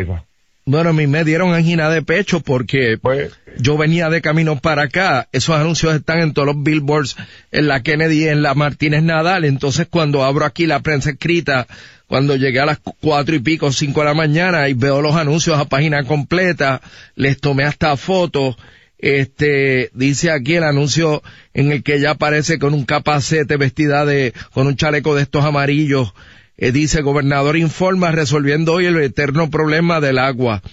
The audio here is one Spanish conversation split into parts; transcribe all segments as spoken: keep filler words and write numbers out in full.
cabeza. Bueno, a mí me dieron angina de pecho porque Pues, yo venía de camino para acá. Esos anuncios están en todos los billboards, en la Kennedy, en la Martínez Nadal. Entonces, cuando abro aquí la prensa escrita, cuando llegué a las cuatro y pico, cinco de la mañana, y veo los anuncios a página completa, les tomé hasta fotos. Este, dice aquí el anuncio en el que ella aparece con un capacete vestida de, con un chaleco de estos amarillos. Eh, dice, gobernador informa resolviendo hoy el eterno problema del agua.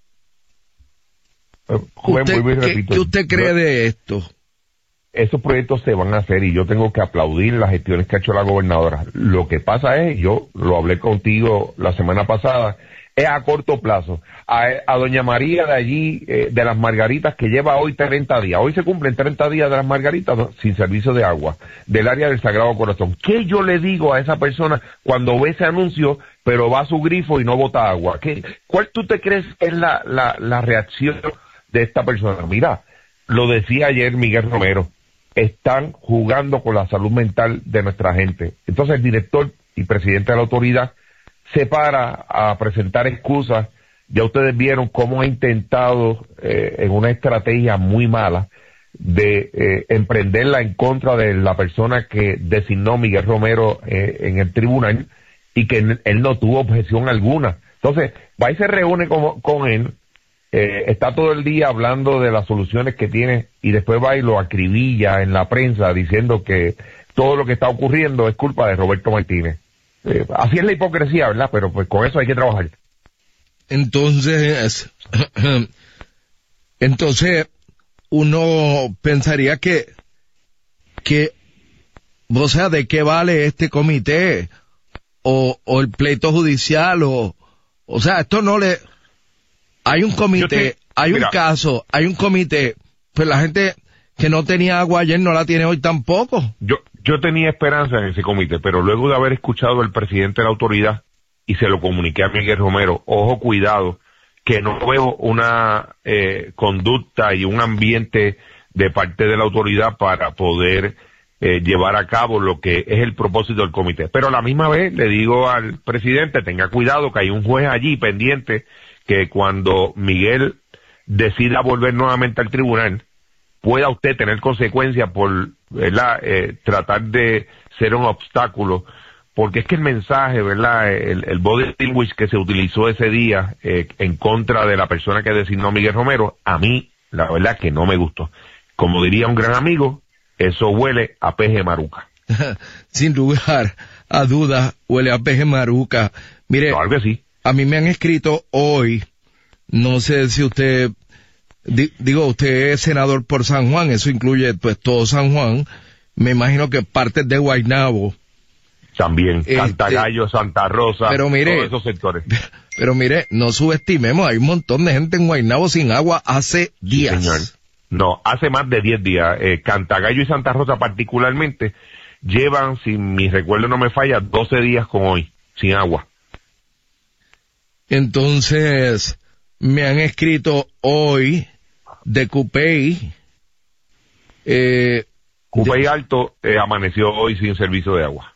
eh, Rubén, ¿Usted, vuelvo y ¿qué, repito, ¿Qué usted cree yo- de esto? esos proyectos se van a hacer y yo tengo que aplaudir las gestiones que ha hecho la gobernadora. Lo que pasa es, yo lo hablé contigo la semana pasada, es a corto plazo. A, a doña María de allí, eh, de las Margaritas, que lleva hoy treinta días. Hoy se cumplen treinta días de las Margaritas sin servicio de agua, del área del Sagrado Corazón. ¿Qué yo le digo a esa persona cuando ve ese anuncio, pero va a su grifo y no bota agua? ¿Qué, ¿Cuál tú te crees es la, la, la reacción de esta persona? Mira, lo decía ayer Miguel Romero, están jugando con la salud mental de nuestra gente. Entonces el director y presidente de la autoridad se para a presentar excusas. Ya ustedes vieron cómo ha intentado, eh, en una estrategia muy mala, de eh, emprenderla en contra de la persona que designó Miguel Romero eh, en el tribunal, y que él, él no tuvo objeción alguna. Entonces, va y se reúne con, con él, eh, está todo el día hablando de las soluciones que tiene, y después va y lo acribilla en la prensa diciendo que todo lo que está ocurriendo es culpa de Roberto Martínez. Eh, así es la hipocresía, ¿verdad? Pero pues con eso hay que trabajar. Entonces, entonces, uno pensaría que, que, o sea, ¿de qué vale este comité? O, o el pleito judicial, o, o sea, esto no le, hay un comité, te, hay mira, un caso, hay un comité, pues la gente que no tenía agua ayer no la tiene hoy tampoco. Yo, yo tenía esperanza en ese comité, pero luego de haber escuchado al presidente de la autoridad, y se lo comuniqué a Miguel Romero, ojo, cuidado, que no veo una eh, conducta y un ambiente de parte de la autoridad para poder eh, llevar a cabo lo que es el propósito del comité. Pero a la misma vez le digo al presidente, tenga cuidado que hay un juez allí pendiente, que cuando Miguel decida volver nuevamente al tribunal, pueda usted tener consecuencias por, ¿verdad?, eh, tratar de ser un obstáculo, porque es que el mensaje, ¿verdad?, el, el body language que se utilizó ese día eh, en contra de la persona que designó Miguel Romero, a mí, la verdad que no me gustó. Como diría un gran amigo, eso huele a peje maruca. Sin lugar a dudas, huele a peje maruca. Mire, Claro que sí. a mí me han escrito hoy, no sé si usted, di, digo, usted es senador por San Juan, eso incluye pues todo San Juan, me imagino que partes de Guaynabo. También, Este, Cantagallo, Santa Rosa, pero mire, todos esos sectores. Pero mire, no subestimemos, hay un montón de gente en Guaynabo sin agua hace días. Señor. No, hace más de diez días. Eh, Cantagallo y Santa Rosa particularmente llevan, si mi recuerdo no me falla, doce días con hoy, sin agua. Entonces, me han escrito hoy de Cupey. Eh, Cupey Alto eh, amaneció hoy sin servicio de agua.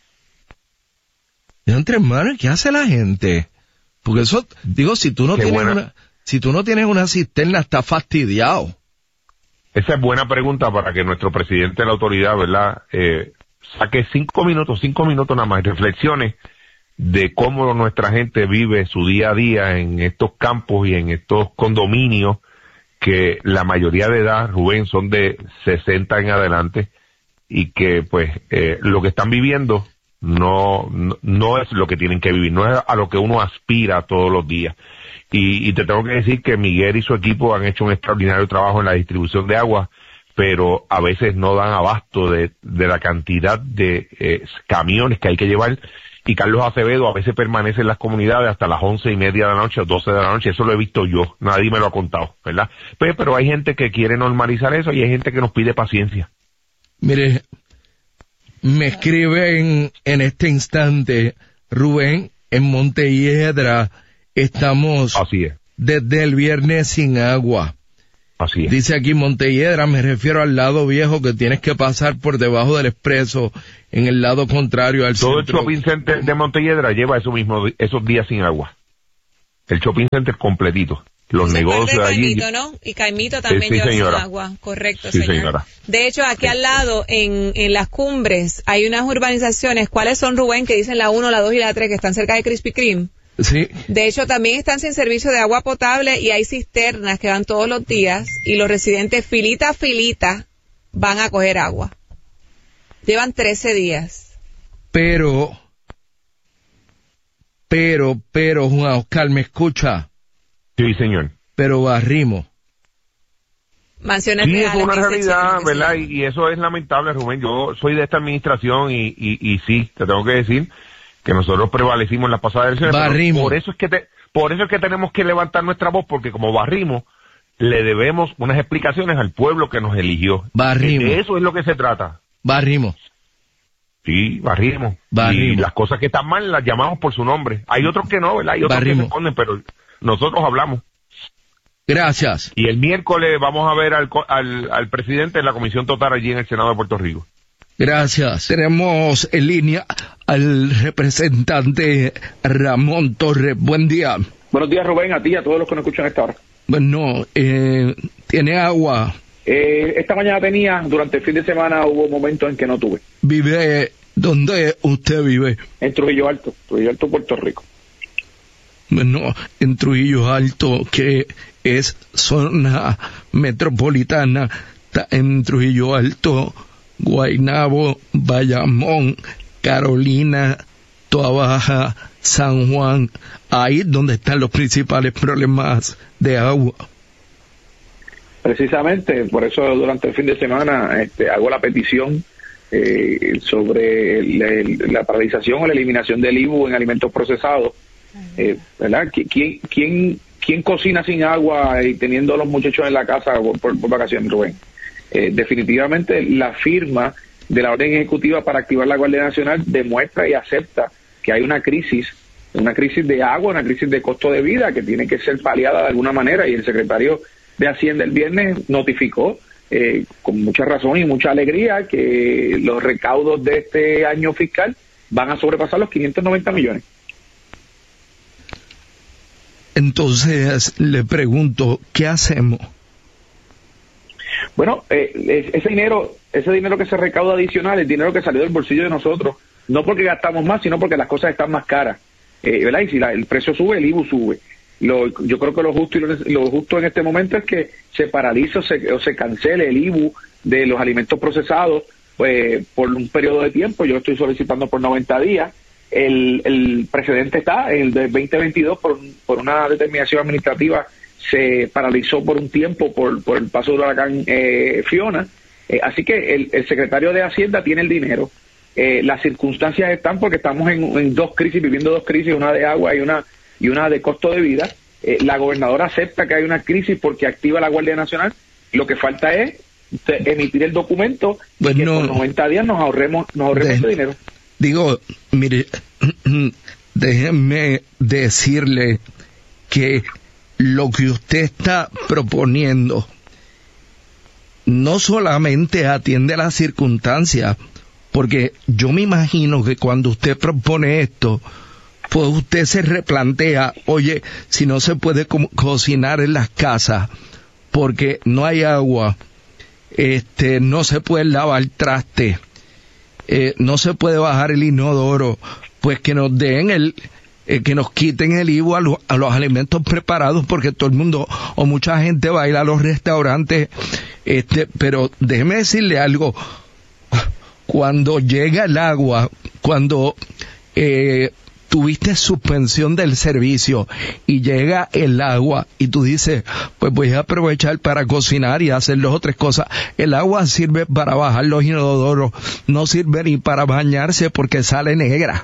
entre hermanos, ¿qué hace la gente? Porque eso, digo, si tú no Qué tienes buena. una, si tú no tienes una cisterna, estás fastidiado. Esa es buena pregunta para que nuestro presidente de la autoridad, ¿verdad?, eh, saque cinco minutos, cinco minutos nada más, reflexiones de cómo nuestra gente vive su día a día en estos campos y en estos condominios, que la mayoría de edad, Rubén, son de sesenta en adelante, y que pues eh, lo que están viviendo no, no no es lo que tienen que vivir, no es a lo que uno aspira todos los días. Y, y te tengo que decir que Miguel y su equipo han hecho un extraordinario trabajo en la distribución de agua, pero a veces no dan abasto de, de la cantidad de eh, camiones que hay que llevar. Y Carlos Acevedo a veces permanece en las comunidades hasta las once y media de la noche o doce de la noche. Eso lo he visto yo, nadie me lo ha contado, ¿verdad? Pero, pero hay gente que quiere normalizar eso y hay gente que nos pide paciencia. Mire, me escriben en este instante, Rubén, en Montelledra estamos Así es, desde el viernes sin agua. así es. Dice aquí Montelledra, me refiero al lado viejo que tienes que pasar por debajo del expreso, en el lado contrario al Todo centro. el shopping center de Montelledra lleva eso mismo, esos días sin agua. el shopping center completito. Los Eso negocios es allí. Caimito, ¿no? Y Caimito también Eh, sí, lleva señora. su agua, correcto, Sí, señor. señora. De hecho, aquí al lado, en, en las cumbres, hay unas urbanizaciones. ¿Cuáles son, Rubén? Que dicen la uno, la dos y la tres, que están cerca de Krispy Kreme. Sí. De hecho, también están sin servicio de agua potable y hay cisternas que van todos los días y los residentes filita a filita van a coger agua. Llevan trece días. Pero, pero, pero, Juan Oscar, ¿me escucha? Sí, señor. Pero barrimos. Mansiones Sí, reales, es una dice realidad, Chino, ¿verdad? que se Y, y eso es lamentable, Rubén. Yo soy de esta administración y, y, y sí, te tengo que decir que nosotros prevalecimos en las pasadas elecciones. pero Barrimos. Por eso es que te, por eso es que tenemos que levantar nuestra voz, porque como barrimos, le debemos unas explicaciones al pueblo que nos eligió. Barrimos. De eso es lo que se trata. Barrimos. Sí, barrimos. Barrimos. Y las cosas que están mal las llamamos por su nombre. Hay otros que no, ¿verdad? Hay otros Barrimos. que se esconden, pero nosotros hablamos. Gracias. Y el miércoles vamos a ver al, co- al, al presidente de la Comisión Total allí en el Senado de Puerto Rico. Gracias. Tenemos en línea al representante Ramón Torres. Buen día. Buenos días, Rubén, a ti y a todos los que nos escuchan a esta hora. Bueno, eh, ¿tiene agua? Eh, esta mañana tenía, durante el fin de semana hubo momentos en que no tuve. ¿Vive? ¿Dónde usted vive? En Trujillo Alto, Trujillo Alto, Puerto Rico. Bueno, en Trujillo Alto, que es zona metropolitana, ta- en Trujillo Alto, Guaynabo, Bayamón, Carolina, Toa Baja, San Juan, ahí es donde están los principales problemas de agua. Precisamente, por eso durante el fin de semana este, hago la petición eh, sobre el- el- la paralización o la eliminación del I B U en alimentos procesados. Eh, ¿verdad? ¿Qui- ¿Quién, quién, ¿Quién cocina sin agua y teniendo a los muchachos en la casa por, por, por vacaciones, Rubén? Eh, definitivamente la firma de la orden ejecutiva para activar la Guardia Nacional demuestra y acepta que hay una crisis, una crisis de agua, una crisis de costo de vida que tiene que ser paliada de alguna manera, y el secretario de Hacienda el viernes notificó eh, con mucha razón y mucha alegría que los recaudos de este año fiscal van a sobrepasar los quinientos noventa millones. Entonces, le pregunto, ¿qué hacemos? Bueno, eh, ese dinero, ese dinero que se recauda adicional, el dinero que salió del bolsillo de nosotros, no porque gastamos más, sino porque las cosas están más caras, eh, ¿verdad? Y si la, el precio sube, el I B U sube. Lo, yo creo que lo justo y lo, lo justo en este momento es que se paralice o se, o se cancele el I B U de los alimentos procesados pues, por un periodo de tiempo. Yo estoy solicitando por noventa días. El, el precedente está, el de veinte veintidós, por, por una determinación administrativa, se paralizó por un tiempo por, por el paso del huracán eh, Fiona. Eh, así que el, el secretario de Hacienda tiene el dinero. Eh, las circunstancias están porque estamos en, en dos crisis, viviendo dos crisis, una de agua y una y una de costo de vida. Eh, la gobernadora acepta que hay una crisis porque activa la Guardia Nacional. Lo que falta es te, emitir el documento y Bueno, que por noventa días nos ahorremos, nos ahorremos de- ese dinero. Digo, mire, déjenme decirle que lo que usted está proponiendo no solamente atiende a las circunstancias, porque yo me imagino que cuando usted propone esto, pues usted se replantea, oye, si no se puede co- cocinar en las casas porque no hay agua, este, no se puede lavar traste, eh, no se puede bajar el inodoro, pues que nos den el, eh, que nos quiten el I V U a, lo- a los alimentos preparados, porque todo el mundo o mucha gente va a ir a los restaurantes, este, pero déjeme decirle algo, cuando llega el agua, cuando eh, tuviste suspensión del servicio y llega el agua y tú dices, pues voy a aprovechar para cocinar y hacer dos o tres cosas. El agua sirve para bajar los inodoros, no sirve ni para bañarse porque sale negra.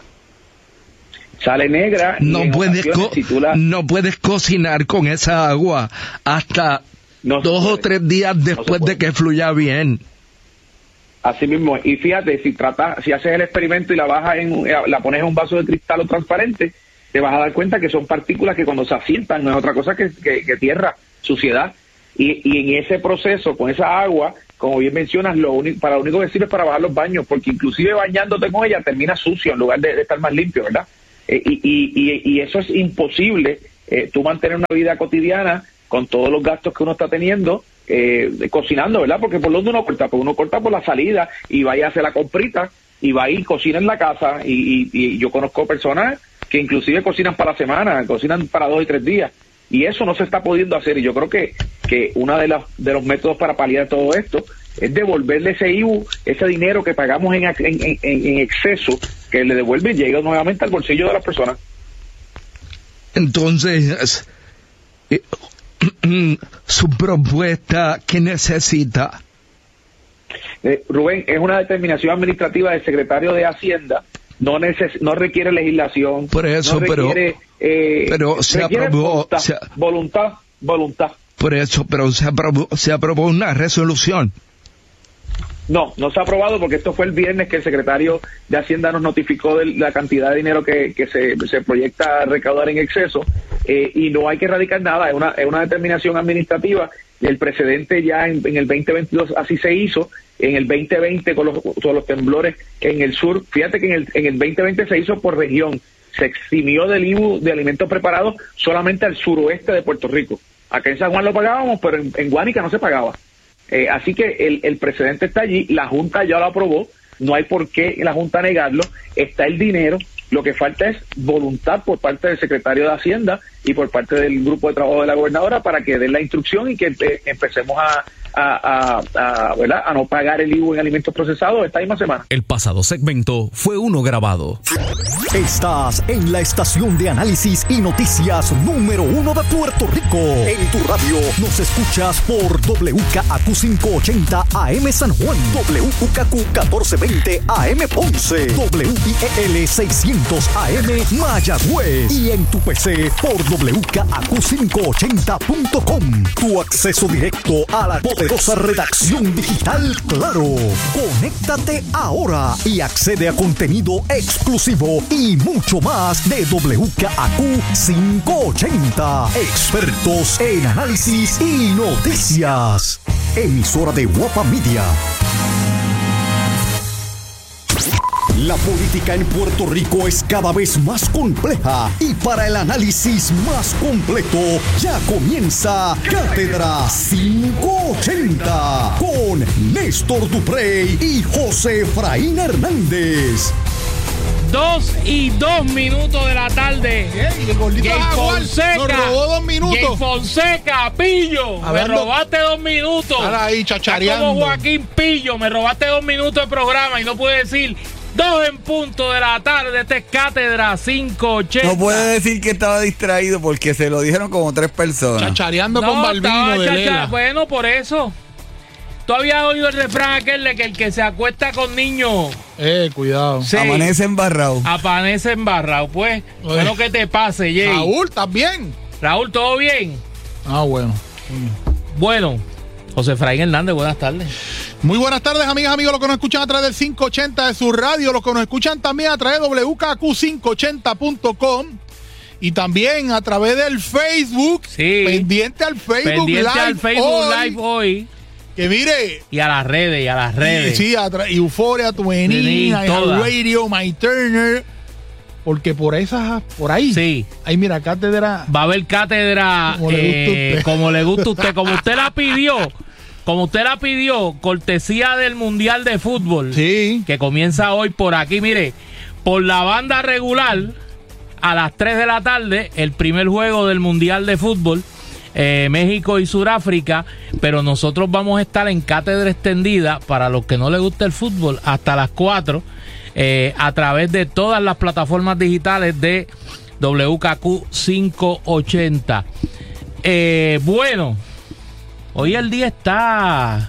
Sale negra y No en puedes, ocasiones, co- si tú la- no puedes cocinar con esa agua hasta No se dos o puede. tres días después puede. de que fluya bien. Así mismo, y fíjate, si trata, si haces el experimento y la bajas en, la pones en un vaso de cristal o transparente, te vas a dar cuenta que son partículas que cuando se asientan no es otra cosa que, que, que tierra, suciedad. Y, y en ese proceso, con esa agua, como bien mencionas, lo único, para lo único que sirve es para bajar los baños, porque inclusive bañándote con ella termina sucio en lugar de, de estar más limpio, ¿verdad? Eh, y, y, y, y eso es imposible eh, tú mantener una vida cotidiana con todos los gastos que uno está teniendo, eh, cocinando, ¿verdad? Porque por donde uno corta, pues uno corta por la salida y va y hace la comprita y va y cocina en la casa y, y, y yo conozco personas que inclusive cocinan para la semana, cocinan para dos y tres días y eso no se está pudiendo hacer y yo creo que, que uno de los, de los métodos para paliar todo esto es devolverle ese I V U, ese dinero que pagamos en, en, en, en exceso, que le devuelve y llega nuevamente al bolsillo de las personas. Entonces, eh, su propuesta, ¿qué necesita? Eh, Rubén, es una determinación administrativa del secretario de Hacienda, no neces no requiere legislación, por eso, no requiere, pero, eh, pero se requiere aprobó, voluntad, se, voluntad, voluntad. Por eso, pero se aprobó, se aprobó una resolución. No, no se ha aprobado porque esto fue el viernes que el secretario de Hacienda nos notificó de la cantidad de dinero que, que se, se proyecta recaudar en exceso eh, y no hay que erradicar nada, es una, es una determinación administrativa. El precedente ya en, en el veinte veintidós así se hizo, en el veinte veinte con los, con los temblores en el sur, fíjate que en el, en el veinte veinte se hizo por región, se eximió del I V U de alimentos preparados solamente al suroeste de Puerto Rico. Acá en San Juan lo pagábamos, pero en, en Guánica no se pagaba. Eh, así que el, el precedente está allí, la Junta ya lo aprobó, no hay por qué la Junta negarlo, está el dinero, lo que falta es voluntad por parte del secretario de Hacienda y por parte del grupo de trabajo de la gobernadora para que den la instrucción y que eh, empecemos a, a, a, a, ¿verdad? a no pagar el I V U en alimentos procesados esta misma semana. El pasado segmento fue uno grabado. Estás en la estación de análisis y noticias número uno de Puerto Rico. En tu radio nos escuchas por W K A Q quinientos ochenta A M San Juan, W K Q catorce veinte A M Ponce, W I E L seiscientos A M Mayagüez y en tu P C por W K A Q quinientos ochenta punto com. Tu acceso directo a la poderosa redacción digital Claro. Conéctate ahora y accede a contenido exclusivo y mucho más de W K A Q quinientos ochenta. Expertos en análisis y noticias. Emisora de Guapa Media. La política en Puerto Rico es cada vez más compleja y para el análisis más completo ya comienza Cátedra quinientos ochenta con Néstor Duprey y José Efraín Hernández. Dos y dos minutos de la tarde. Hey, el gordito Jay Fonseca. Nos robó dos minutos. Jay Fonseca, Pillo. Hablando, me robaste dos minutos. Ahora ahí chachareando. Como Joaquín Pillo, me robaste dos minutos de programa y no pude decir dos en punto de la tarde. Este es Cátedra quinientos ochenta. No puede decir que estaba distraído porque se lo dijeron como tres personas. Chachareando no, con Balbino de chacha, Lela. Bueno, por eso. ¿Tú habías oído el refrán aquel de que el que se acuesta con niños... Eh, cuidado. Sí, amanece embarrado. Amanece embarrado. Pues, bueno, que te pase, Jay. Raúl, ¿estás bien? Raúl, ¿todo bien? Ah, bueno. Bueno, José Efraín Hernández, buenas tardes. Muy buenas tardes, amigas, amigos, los que nos escuchan a través del quinientos ochenta de su radio, los que nos escuchan también a través de W K Q quinientos ochenta punto com y también a través del Facebook. Sí. Pendiente al Facebook Pendiente Live. al Facebook hoy, Live hoy. Que mire. Y a las redes, y a las redes. Sí, sí, a tra- Euphoria, Tuenina, Radio, My Turner. Porque por esas, por ahí. Sí. Ahí mira, cátedra. Va a haber cátedra Como le gusta a eh, usted. como le gusta a usted, como usted la pidió. Como usted la pidió, cortesía del Mundial de Fútbol. Sí. Que comienza hoy por aquí, mire, por la banda regular, a las tres de la tarde, el primer juego del Mundial de Fútbol, eh, México y Sudáfrica, pero nosotros vamos a estar en cátedra extendida, para los que no les gusta el fútbol, hasta las cuatro, eh, a través de todas las plataformas digitales de W K Q quinientos ochenta. Eh, bueno, hoy el día está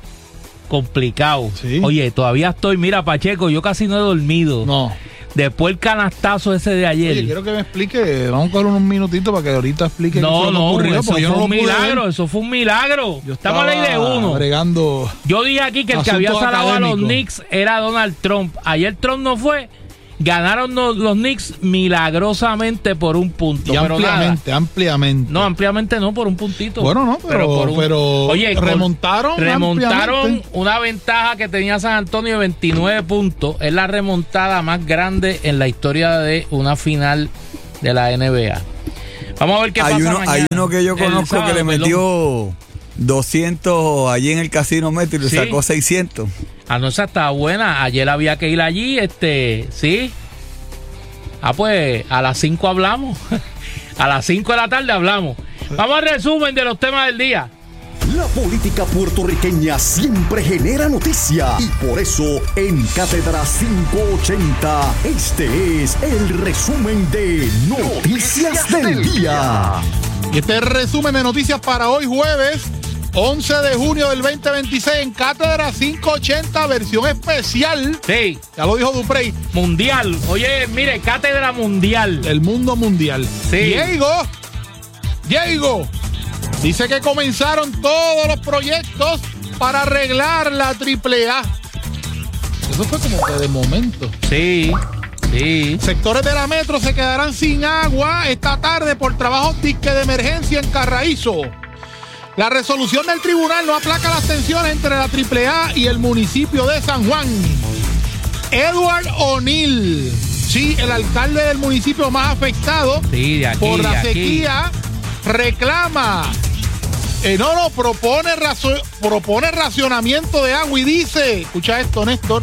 complicado. Sí. Oye, todavía estoy, mira, Pacheco, yo casi no he dormido. No. Después el canastazo ese de ayer. Oye, quiero que me explique, vamos a coger unos minutitos para que ahorita explique qué no, fue lo que no, ocurrió, eso porque yo fue no un lo pude milagro, ver. eso fue un milagro. Yo Estamos a ley de uno. Agregando. Yo dije aquí que el que había salado a los Knicks era Donald Trump. Ayer Trump no fue. Ganaron los, los Knicks milagrosamente por un punto. Y pero ampliamente, nada. ampliamente. No, ampliamente no, por un puntito. Bueno, no, pero, por un- pero Oye, remontaron. remontaron ampliamente. una ventaja que tenía San Antonio de veintinueve puntos. Es la remontada más grande en la historia de una final de la N B A. Vamos a ver qué hay pasa uno, mañana. Hay uno que yo El conozco sábado, que le perdón. metió doscientos allí en el Casino Metro y le ¿Sí? sacó seiscientos. Ah, no, esa está buena. Ayer había que ir allí, este, sí. Ah, pues a las cinco hablamos. A las cinco de la tarde hablamos. Vamos al resumen de los temas del día. La política puertorriqueña siempre genera noticia y por eso en Cátedra quinientos ochenta este es el resumen de Noticias del Día. Y este es el resumen de noticias para hoy jueves once de junio del veinte veintiséis en Cátedra quinientos ochenta versión especial. Sí. Ya lo dijo Duprey. Mundial. Oye, mire, Cátedra Mundial. El mundo mundial. Sí. Diego, Diego, dice que comenzaron todos los proyectos para arreglar la triple A. Eso fue como que de momento. Sí, sí. Sectores de la metro se quedarán sin agua esta tarde por trabajos disque de emergencia en Carraízo. La resolución del tribunal no aplaca las tensiones entre la triple A y el municipio de San Juan. Edward O'Neill, sí, el alcalde del municipio más afectado Sí, de aquí, por la de aquí. sequía, reclama, eh, no, no, propone, razo- propone racionamiento de agua y dice, escucha esto, Néstor,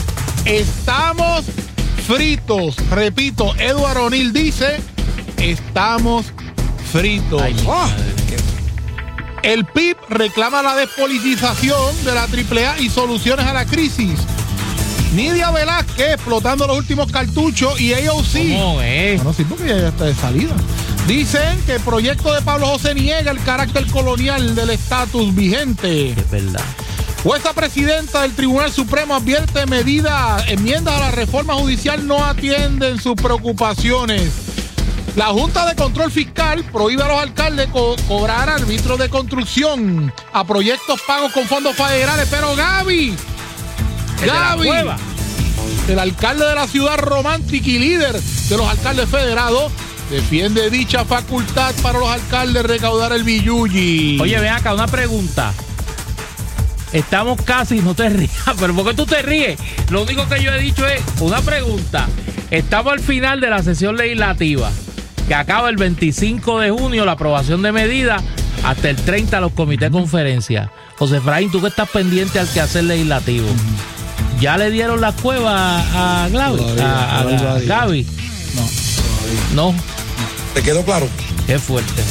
estamos fritos. Repito, Edward O'Neill dice, estamos fritos. Ay, mi Ah. madre, qué- El P I B reclama la despolitización de la triple A y soluciones a la crisis. Nidia Velázquez explotando los últimos cartuchos y A O C. ¿Cómo es? Bueno, sí, porque ya está de salida. Dicen que el proyecto de Pablo José niega el carácter colonial del estatus vigente. Es verdad. Jueza presidenta del Tribunal Supremo advierte medidas, enmiendas a la reforma judicial no atienden sus preocupaciones. La Junta de Control Fiscal prohíbe a los alcaldes co- cobrar árbitros de construcción a proyectos pagos con fondos federales. Pero Gaby, El de la Gaby, cueva. el alcalde de la ciudad romántica y líder de los alcaldes federados, defiende dicha facultad para los alcaldes recaudar el billuyi. Oye, ven acá, una pregunta. Estamos casi, no te rías, pero ¿por qué tú te ríes? Lo único que yo he dicho es una pregunta. Estamos al final de la sesión legislativa, que acaba el veinticinco de junio, la aprobación de medidas, hasta el treinta los comités de conferencia. José Efraín, tú que estás pendiente al quehacer legislativo, ¿ya le dieron la cueva a Gaby? Todavía, A, a- todavía. a Gaby? No, todavía. No, ¿Te quedó claro? qué fuerte.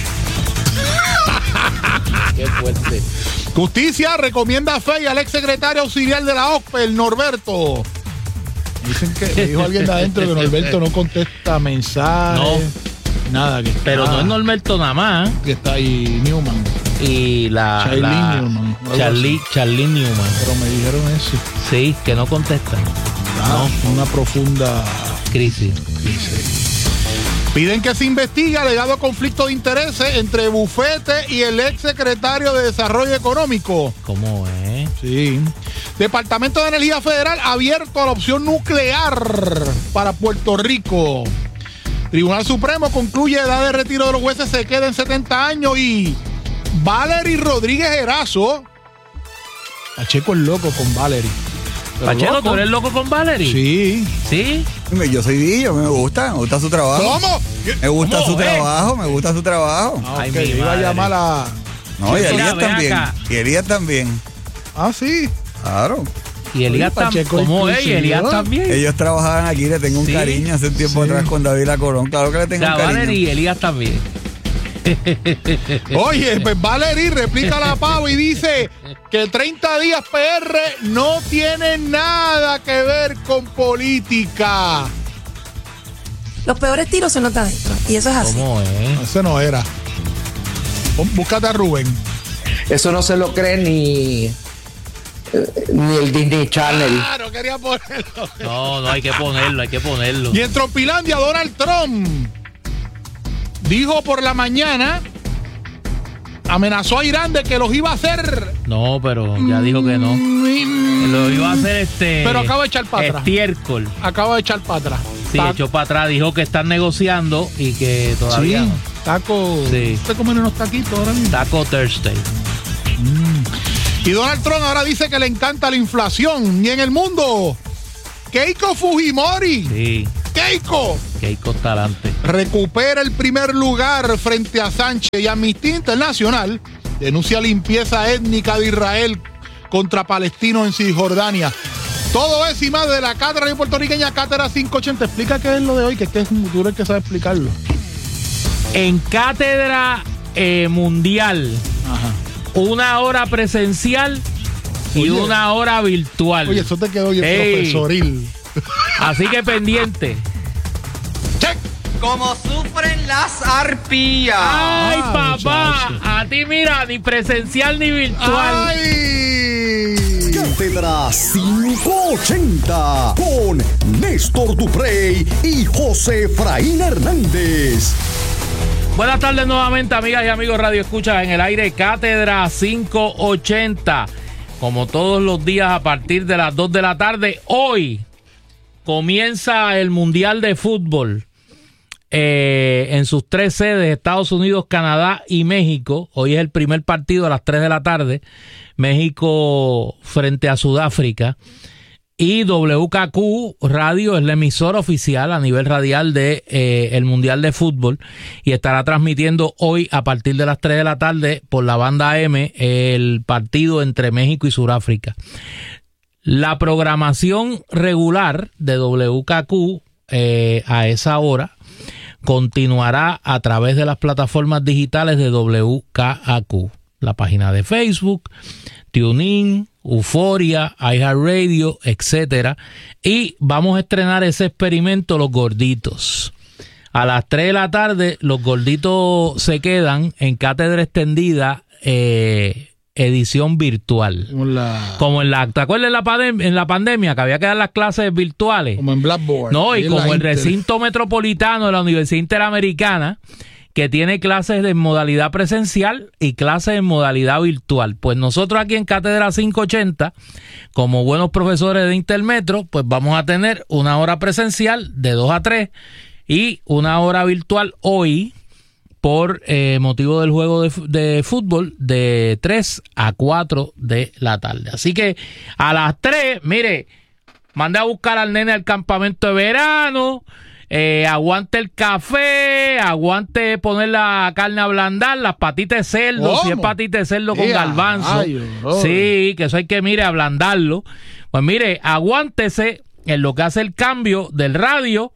Qué fuerte. Justicia recomienda a Fey al exsecretario auxiliar de la O C P E, el Norberto. Dicen que me dijo alguien de adentro que Norberto no contesta mensajes. No. Nada, que está, Pero no es Norberto nada más. ¿eh? que está ahí Newman. Y la, Charlene la Newman, algo Charlie, Charlene Newman. Pero me dijeron eso. Sí, que no contesta. Ah, una profunda Crisis. crisis. Piden que se investigue alegado conflicto de intereses entre Bufete y el exsecretario de Desarrollo Económico. ¿Cómo es? Sí. Departamento de Energía Federal abierto a la opción nuclear para Puerto Rico. Tribunal Supremo concluye edad de retiro de los jueces se queda en setenta años y Valery Rodríguez Erazo. Pacheco es loco con Valery. Pero Pacheco, loco. ¿tú eres loco con Valerie? Sí. ¿Sí? Yo soy Dillo, me gusta, me gusta su trabajo. ¿Cómo? Me gusta ¿Cómo, su eh? trabajo, me gusta su trabajo. Ah, Ay, ok, mi iba a madre. llamar a... No, y Mira, Elías ven también. acá. Y Elías también. Ah, sí. Claro. Y Elías Oye, también. Pacheco ¿Cómo es? Y inclusivo. Elías también. Ellos trabajaban aquí, le tengo un Sí, cariño hace un tiempo sí. atrás con David Lacorón. Claro que le O tengo sea, un cariño. Valerie y Elías también. Oye, pues Valery replica la pava y dice que treinta días P R no tiene nada que ver con política. Los peores tiros se notan adentro. Y eso es así. ¿Cómo es? Ese no era. Pon- Búscate a Rubén. Eso no se lo cree ni, eh, ni el Disney Channel. Ah, no quería ponerlo. No, no, hay que ponerlo, hay que ponerlo. Y en Trompilandia, Donald Trump dijo por la mañana, amenazó a Irán de que los iba a hacer. No, pero ya dijo que no. Mm, Lo iba a hacer este. Pero acaba de echar para atrás. Estiércol. Acaba de echar para atrás. Sí, Ta- echó para atrás. Dijo que están negociando y que todavía Sí, no. taco. Sí. ¿Usted comen unos taquitos ahora mismo? Taco Thursday. Y Donald Trump ahora dice que le encanta la inflación. Y en el mundo, Keiko Fujimori. Sí. Keiko que hay Costa adelante. Recupera el primer lugar frente a Sánchez y Amnistía Internacional denuncia limpieza étnica de Israel contra palestinos en Cisjordania. Todo eso y más de la cátedra puertorriqueña Cátedra quinientos ochenta. Explica qué es lo de hoy, que es que es tú eres el que sabe explicarlo. En Cátedra eh, Mundial, ajá, una hora presencial y oye, una hora virtual. Oye, eso te quedó bien profesoril. Así que pendiente. Check. Como sufren las arpías. Ay, ah, papá, muchacho. A ti mira, ni presencial ni virtual. Ay. Cátedra quinientos ochenta con Néstor Duprey y José Efraín Hernández. Buenas tardes nuevamente, amigas y amigos Radio Escucha, en el aire Cátedra quinientos ochenta. Como todos los días a partir de las dos de la tarde, hoy comienza el Mundial de Fútbol eh, en sus tres sedes, Estados Unidos, Canadá y México. Hoy es el primer partido a las tres de la tarde, México frente a Sudáfrica. Y W K Q Radio es la emisora oficial a nivel radial de eh, el Mundial de Fútbol y estará transmitiendo hoy a partir de las tres de la tarde por la banda M el partido entre México y Sudáfrica. La programación regular de W K Q eh, a esa hora continuará a través de las plataformas digitales de W K A Q, la página de Facebook, TuneIn, Euforia, iHeartRadio, etcétera. Y vamos a estrenar ese experimento, Los Gorditos. A las tres de la tarde, Los Gorditos se quedan en cátedra extendida, eh, edición virtual. Hola. Como en la, ¿te acuerdas en la, pandem- en la pandemia que había que dar las clases virtuales? Como en Blackboard. No, y, y como el Inter. recinto metropolitano de la Universidad Interamericana, que tiene clases en modalidad presencial y clases en modalidad virtual. Pues nosotros aquí en Cátedra quinientos ochenta, como buenos profesores de Intermetro, pues vamos a tener una hora presencial de dos a tres y una hora virtual hoy por eh, motivo del juego de, de fútbol de tres a cuatro de la tarde. Así que a las tres, mire, mandé a buscar al nene al campamento de verano. Eh, aguante el café, aguante poner la carne a ablandar, las patitas de cerdo, ¿cómo? Si es patita de cerdo con yeah, garbanzo, ay, sí, que eso hay que, mire, ablandarlo. Pues mire, aguántese en lo que hace el cambio del radio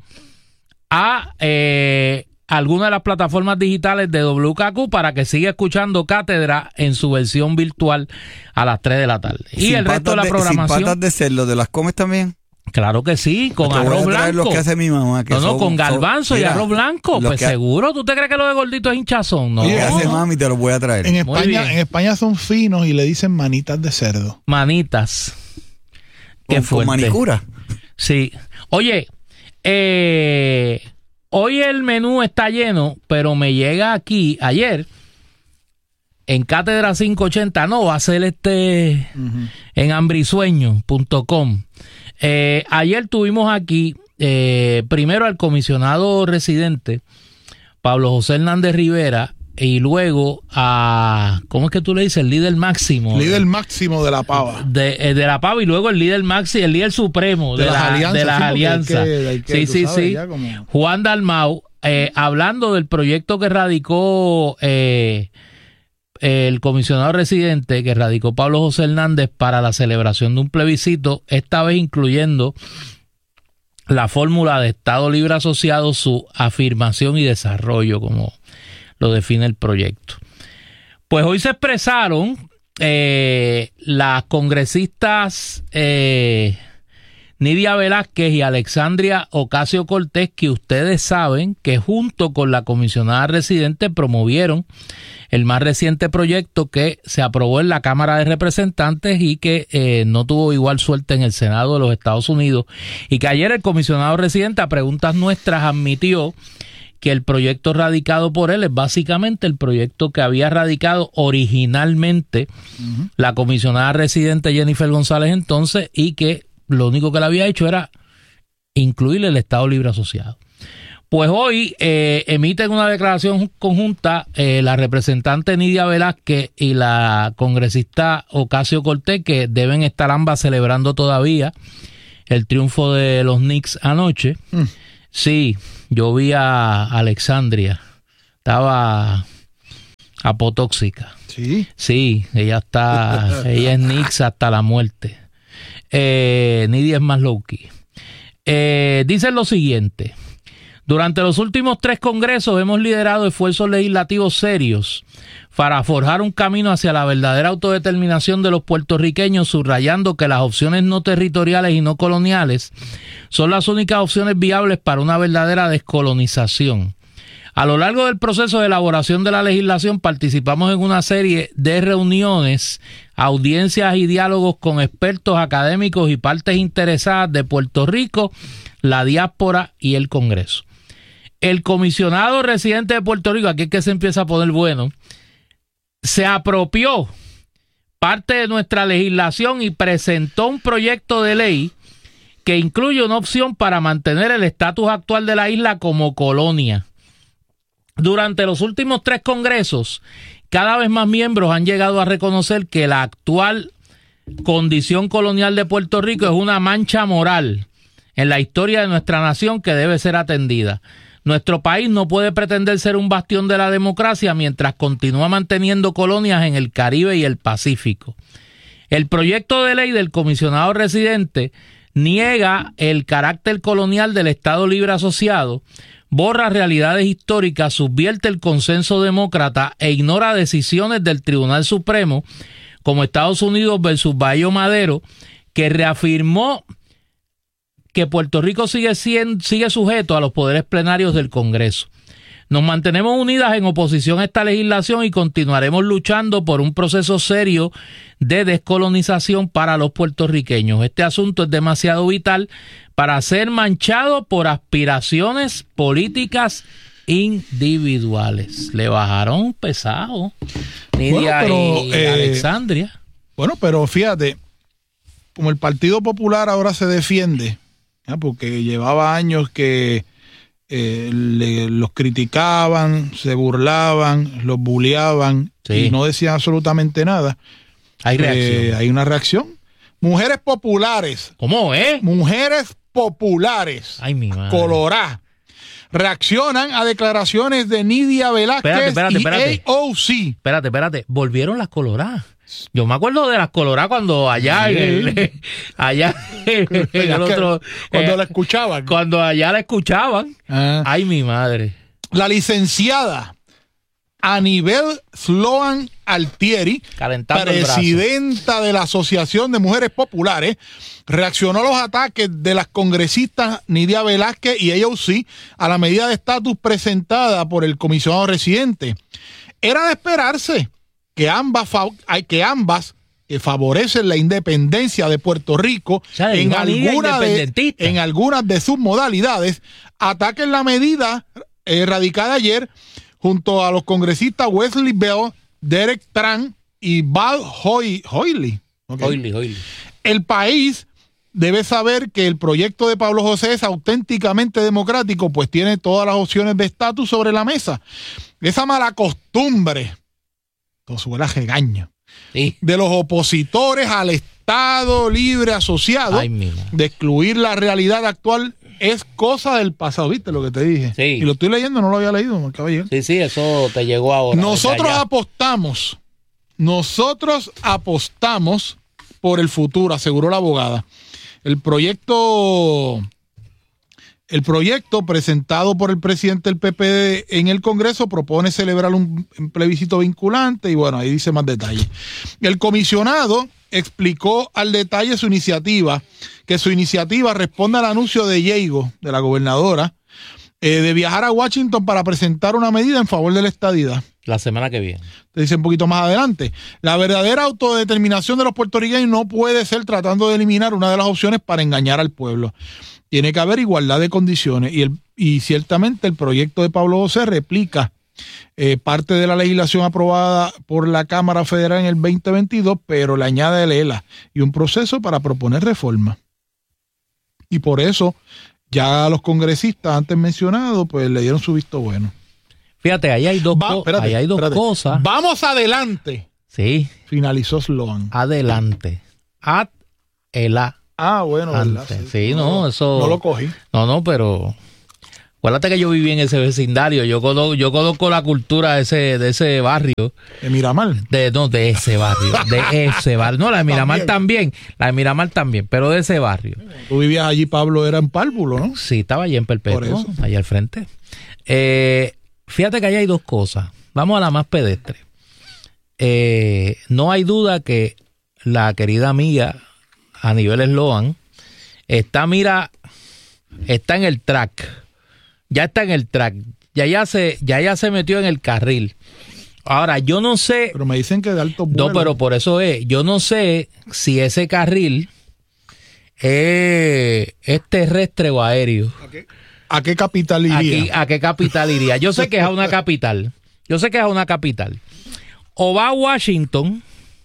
a eh, alguna de las plataformas digitales de W K Q para que siga escuchando Cátedra en su versión virtual a las tres de la tarde. Y sin el resto de la programación. ¿Sin patas de cerdo te las comes también? Claro que sí, con te arroz blanco. Los que hace mi mamá, que no, no, son, con garbanzo son, y mira, arroz blanco. Pues que, seguro. ¿Tú te crees que lo de gordito es hinchazón? No. Lo que hace mami te lo voy a traer. En España, en España son finos y le dicen manitas de cerdo. Manitas. Qué con, fuerte. Con manicura. Sí. Oye, eh, hoy el menú está lleno, pero me llega aquí ayer en Cátedra quinientos ochenta. No, va a ser este uh-huh. en hambrisueño punto com. Eh, ayer tuvimos aquí eh, primero al comisionado residente Pablo José Hernández Rivera y luego a, ¿cómo es que tú le dices? El líder máximo. Líder máximo de la pava. De, de, de la pava y luego el líder máximo, el líder supremo de, de las la, alianzas. De las sí, alianzas. Hay que, hay que, sí, sí, sí. Como... Juan Dalmau, eh, hablando del proyecto que radicó eh, el comisionado residente que radicó Pablo José Hernández para la celebración de un plebiscito, esta vez incluyendo la fórmula de Estado Libre Asociado, su afirmación y desarrollo, como lo define el proyecto. Pues hoy se expresaron eh, las congresistas eh, Nidia Velázquez y Alexandria Ocasio-Cortez, que ustedes saben que junto con la comisionada residente promovieron el más reciente proyecto que se aprobó en la Cámara de Representantes y que eh, no tuvo igual suerte en el Senado de los Estados Unidos, y que ayer el comisionado residente, a preguntas nuestras, admitió que el proyecto radicado por él es básicamente el proyecto que había radicado originalmente uh-huh. la comisionada residente Jennifer González entonces, y que lo único que le había hecho era incluir el Estado Libre Asociado. Pues hoy eh, emiten una declaración conjunta eh, la representante Nidia Velázquez y la congresista Ocasio-Cortez, que deben estar ambas celebrando todavía el triunfo de los Knicks anoche. Mm. Sí, yo vi a Alexandria. Estaba apotóxica. Sí. Sí, ella está, ella es Nix hasta la muerte. Eh, Nidia es más low-key. Eh, dice lo siguiente. Durante los últimos tres congresos hemos liderado esfuerzos legislativos serios para forjar un camino hacia la verdadera autodeterminación de los puertorriqueños, subrayando que las opciones no territoriales y no coloniales son las únicas opciones viables para una verdadera descolonización. A lo largo del proceso de elaboración de la legislación participamos en una serie de reuniones, audiencias y diálogos con expertos académicos y partes interesadas de Puerto Rico, la diáspora y el Congreso. El comisionado residente de Puerto Rico, aquí es que se empieza a poner bueno, se apropió parte de nuestra legislación y presentó un proyecto de ley que incluye una opción para mantener el estatus actual de la isla como colonia. Durante los últimos tres congresos, cada vez más miembros han llegado a reconocer que la actual condición colonial de Puerto Rico es una mancha moral en la historia de nuestra nación que debe ser atendida. Nuestro país no puede pretender ser un bastión de la democracia mientras continúa manteniendo colonias en el Caribe y el Pacífico. El proyecto de ley del comisionado residente niega el carácter colonial del Estado Libre Asociado, borra realidades históricas, subvierte el consenso demócrata e ignora decisiones del Tribunal Supremo, como Estados Unidos versus Bayo Madero, que reafirmó que Puerto Rico sigue, siendo, sigue sujeto a los poderes plenarios del Congreso. Nos mantenemos unidas en oposición a esta legislación y continuaremos luchando por un proceso serio de descolonización para los puertorriqueños. Este asunto es demasiado vital para ser manchado por aspiraciones políticas individuales. Le bajaron pesado Nidia bueno, y eh, Alexandria. Bueno, pero fíjate, como el Partido Popular ahora se defiende, ¿ya? Porque llevaba años que eh, le, los criticaban, se burlaban, los bulleaban sí. y no decían absolutamente nada. Hay reacción. Eh, hay una reacción. Mujeres populares. ¿Cómo es? Mujeres populares. Ay, mi madre. Colorá. Reaccionan a declaraciones de Nidia Velázquez espérate, espérate, espérate. y A O C. Espérate, espérate. Volvieron las coloradas. Yo me acuerdo de las coloradas cuando allá sí. el, allá el, el otro cuando eh, la escuchaban. Cuando allá la escuchaban. Ah. Ay, mi madre. La licenciada Anibel Sloan Altieri, calentando presidenta de la Asociación de Mujeres Populares, reaccionó a los ataques de las congresistas Nidia Velázquez y A O C a la medida de estatus presentada por el comisionado residente. Era de esperarse que ambas, que ambas que favorecen la independencia de Puerto Rico, o sea, en, alguna de, en algunas de sus modalidades, ataquen la medida eh, radicada ayer junto a los congresistas Wesley Bell, Derek Tran y Val Hoy, Hoyley. Okay. Hoyley, Hoyley. El país debe saber que el proyecto de Pablo José es auténticamente democrático, pues tiene todas las opciones de estatus sobre la mesa. Esa mala costumbre, todo suena regaño, sí. de los opositores al Estado Libre Asociado, Ay, de excluir la realidad actual, es cosa del pasado. ¿Viste lo que te dije? Sí. Y lo estoy leyendo, no lo había leído, me acaba de llegar. Sí, sí, eso te llegó ahora. Nosotros apostamos, nosotros apostamos por el futuro, aseguró la abogada. El proyecto... El proyecto presentado por el presidente del P P D en el Congreso propone celebrar un plebiscito vinculante y bueno, ahí dice más detalles. El comisionado explicó al detalle su iniciativa, que su iniciativa responde al anuncio de Diego, de la gobernadora, eh, de viajar a Washington para presentar una medida en favor de la estadidad. La semana que viene. Te dice un poquito más adelante. La verdadera autodeterminación de los puertorriqueños no puede ser tratando de eliminar una de las opciones para engañar al pueblo. Tiene que haber igualdad de condiciones y, el, y ciertamente el proyecto de Pablo José replica eh, parte de la legislación aprobada por la Cámara Federal en el veinte veintidós, pero le añade el E L A y un proceso para proponer reformas. Y por eso ya los congresistas antes mencionados pues le dieron su visto bueno. Fíjate, ahí hay dos, Va, espérate, ahí hay dos cosas. Vamos adelante. Sí. Finalizó Sloan. Adelante. Ad el A. Ah, bueno, ¿verdad? Sí, sí, no, eso... No lo cogí. No, no, pero Acuérdate que yo viví en ese vecindario, yo conozco, yo conozco la cultura de ese, de ese barrio. ¿De Miramar? De, no, de ese barrio, de ese barrio. No, la de Miramar también. también, la de Miramar también, pero de ese barrio. Tú vivías allí, Pablo, era en Párvulo, ¿no? Sí, estaba allí en Perpetuo, allá al frente. Eh, fíjate que ahí hay dos cosas. Vamos a la más pedestre. Eh, no hay duda que la querida amiga a nivel eslogan está, mira, está en el track. Ya está en el track, ya ya se, ya ya se metió en el carril. Ahora, yo no sé... Pero me dicen que de alto vuelo. No, pero por eso es, yo no sé si ese carril es, es terrestre o aéreo. ¿A qué, ¿A qué capital iría? Aquí, ¿A qué capital iría? Yo sé que es a una capital, yo sé que es a una capital. O va a Washington,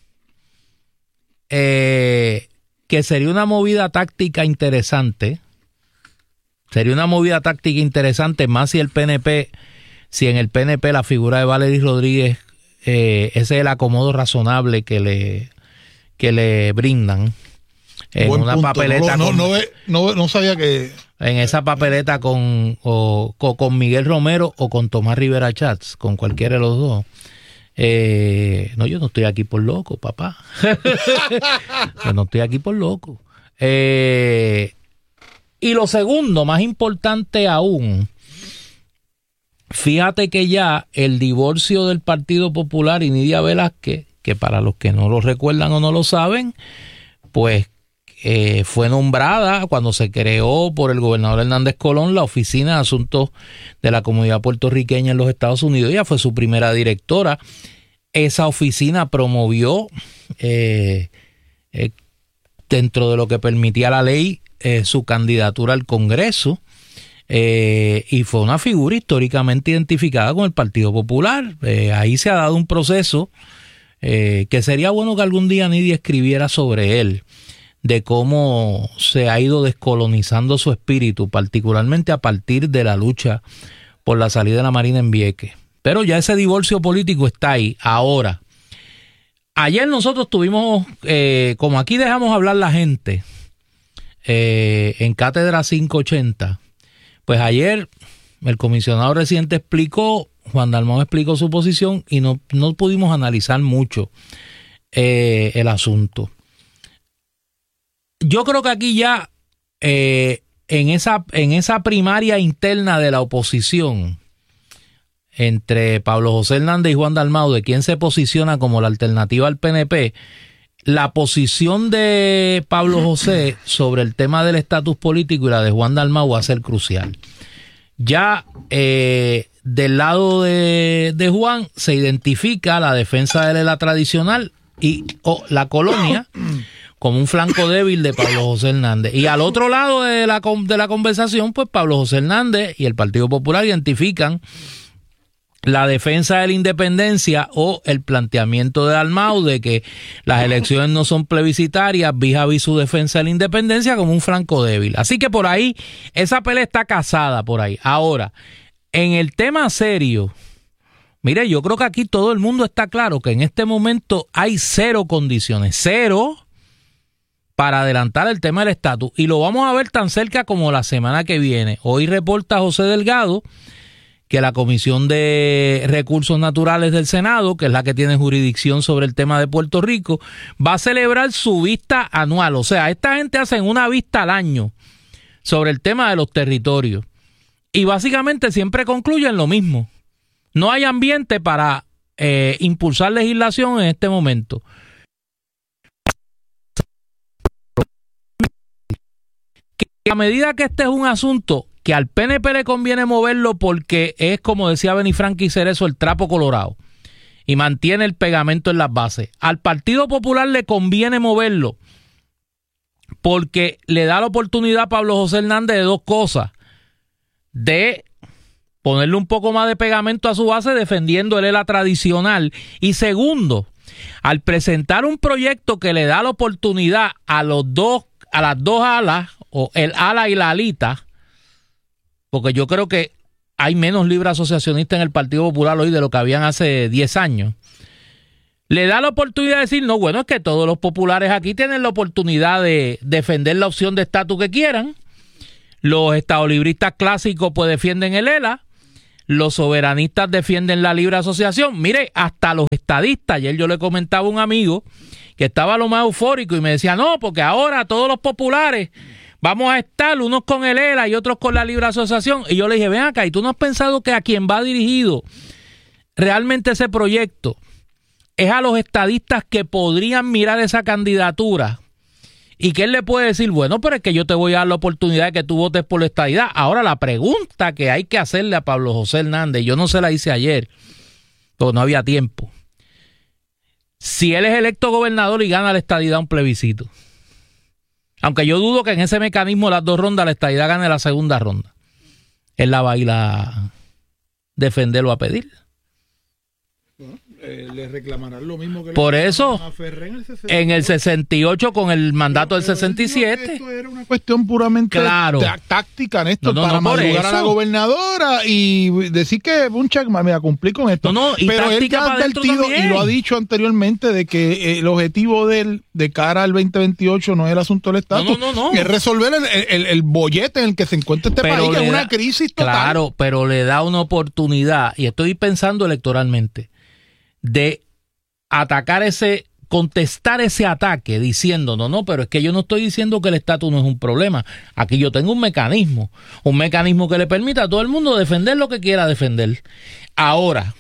eh, que sería una movida táctica interesante. Sería una movida táctica interesante, más si el P N P, si en el P N P la figura de Valery Rodríguez, eh, ese es el acomodo razonable que le, que le brindan. En Buen una punto. papeleta. No, con, no, no, no, no sabía que... En esa papeleta con, o, con, con Miguel Romero o con Tomás Rivera Chats, con cualquiera de los dos. Eh, no, yo no estoy aquí por loco, papá. Yo no estoy aquí por loco. Eh... Y lo segundo, más importante aún, fíjate que ya el divorcio del Partido Popular y Nidia Velázquez, que para los que no lo recuerdan o no lo saben, pues eh, fue nombrada cuando se creó por el gobernador Hernández Colón la Oficina de Asuntos de la Comunidad Puertorriqueña en los Estados Unidos. Ella fue su primera directora. Esa oficina promovió, eh, eh, dentro de lo que permitía la ley, Eh, su candidatura al Congreso, eh, y fue una figura históricamente identificada con el Partido Popular. Eh, ahí se ha dado un proceso eh, que sería bueno que algún día Nidia escribiera sobre él, de cómo se ha ido descolonizando su espíritu, particularmente a partir de la lucha por la salida de la Marina en Vieques. Pero ya ese divorcio político está ahí. Ahora, ayer nosotros tuvimos, eh, como aquí dejamos hablar la gente, Eh, en Cátedra quinientos ochenta, pues ayer el comisionado residente explicó, Juan Dalmau explicó su posición y no, no pudimos analizar mucho eh, el asunto. Yo creo que aquí ya eh, en esa, en esa primaria interna de la oposición entre Pablo José Hernández y Juan Dalmau, de quién se posiciona como la alternativa al P N P, la posición de Pablo José sobre el tema del estatus político y la de Juan Dalmau va a ser crucial. Ya eh, del lado de, de Juan se identifica la defensa de la tradicional y oh, la colonia como un flanco débil de Pablo José Hernández. Y al otro lado de la, de la conversación, pues Pablo José Hernández y el Partido Popular identifican la defensa de la independencia o el planteamiento de Dalmau de que las elecciones no son plebiscitarias, vis a vis su defensa de la independencia como un flanco débil. Así que por ahí, esa pelea está casada por ahí. Ahora, en el tema serio, mire, yo creo que aquí todo el mundo está claro que en este momento hay cero condiciones, cero para adelantar el tema del estatus. Y lo vamos a ver tan cerca como la semana que viene. Hoy reporta José Delgado que la Comisión de Recursos Naturales del Senado, que es la que tiene jurisdicción sobre el tema de Puerto Rico, va a celebrar su vista anual. O sea, esta gente hace una vista al año sobre el tema de los territorios. Y básicamente siempre concluyen lo mismo. No hay ambiente para eh, impulsar legislación en este momento. Que a medida que este es un asunto que al P N P le conviene moverlo porque es, como decía Benifranqui Cerezo, el trapo colorado y mantiene el pegamento en las bases. Al Partido Popular le conviene moverlo porque le da la oportunidad a Pablo José Hernández de dos cosas: de ponerle un poco más de pegamento a su base defendiendo el E L A tradicional, y segundo, al presentar un proyecto que le da la oportunidad a los dos, a las dos alas, o el ala y la alita, porque yo creo que hay menos libres asociacionistas en el Partido Popular hoy de lo que habían hace diez años. Le da la oportunidad de decir, no, bueno, es que todos los populares aquí tienen la oportunidad de defender la opción de estatus que quieran. Los estadolibristas clásicos pues defienden el E L A. Los soberanistas defienden la libre asociación. Mire, hasta los estadistas. Ayer yo le comentaba a un amigo que estaba lo más eufórico y me decía, no, porque ahora todos los populares vamos a estar unos con el E L A y otros con la libre asociación. Y yo le dije, ven acá, ¿y tú no has pensado que a quien va dirigido realmente ese proyecto es a los estadistas que podrían mirar esa candidatura? Y que él le puede decir, bueno, pero es que yo te voy a dar la oportunidad de que tú votes por la estadidad. Ahora, la pregunta que hay que hacerle a Pablo José Hernández, yo no se la hice ayer, porque no había tiempo. Si él es electo gobernador y gana la estadidad un plebiscito, aunque yo dudo que en ese mecanismo de las dos rondas la estadidad gane la segunda ronda, él la va a ir a defenderlo a pedir. Eh, le reclamarán lo mismo que por le eso a Ferrer en el sesenta y ocho. En el sesenta y ocho con el mandato pero, del sesenta y siete. No, esto era una cuestión puramente claro. táctica, Néstor, no, no, para no, madrugar a la gobernadora y decir que un check, mira, cumplí con esto. No, no, y pero él ya ha advertido y lo ha dicho anteriormente de que eh, el objetivo de él de cara al veinte veintiocho no es el asunto del estatus, no, no, no, no. es resolver el, el, el bollete en el que se encuentra este pero país, que es una da, crisis total. Claro, pero le da una oportunidad, y estoy pensando electoralmente, de atacar ese, contestar ese ataque diciendo, no, no, pero es que yo no estoy diciendo que el estatus no es un problema. Aquí yo tengo un mecanismo, un mecanismo que le permita a todo el mundo defender lo que quiera defender. Ahora,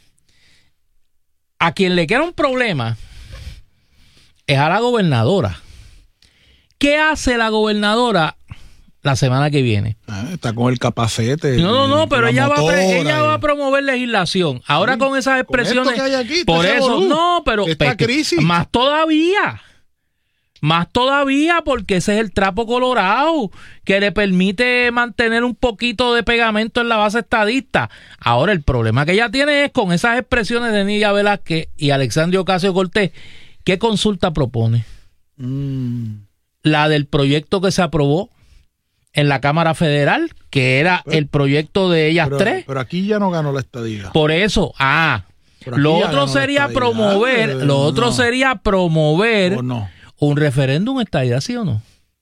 a quien le queda un problema es a la gobernadora. ¿Qué hace la gobernadora la semana que viene? Ah, está con el capacete. No, no, no, pero ella va, a ella va a promover legislación. Ahora sí, con esas expresiones. Con esto que hay aquí, por eso, seguro? No, pero esta pe, crisis. Más todavía. Más todavía, porque ese es el trapo colorado que le permite mantener un poquito de pegamento en la base estadista. Ahora, el problema que ella tiene es con esas expresiones de Nidia Velázquez y Alexandria Ocasio-Cortez. ¿Qué consulta propone? Mm. La del proyecto que se aprobó en la Cámara Federal, que era pero, el proyecto de ellas pero, tres. Pero aquí ya no ganó la estadía. Por eso, ah, lo otro sería promover, eh, lo otro no. sería promover no. un referéndum estadía, ¿sí o no?